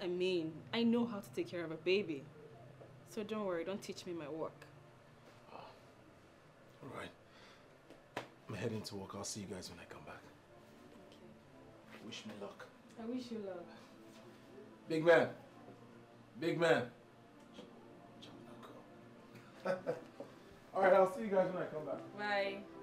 I mean, I know how to take care of a baby. So don't worry, don't teach me my work. Oh. All right. I'm heading to work. I'll see you guys when I come back. Okay. Wish me luck. I wish you luck. Big man. Big man. All right, I'll see you guys when I come back. Bye.